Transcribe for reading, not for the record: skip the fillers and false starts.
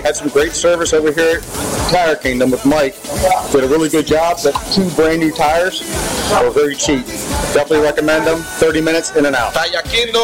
had some great service over here at Tire Kingdom with Mike. Did a really good job. The 2 brand new tires were very cheap. Definitely recommend them. 30 minutes in and out. Tire Kingdom.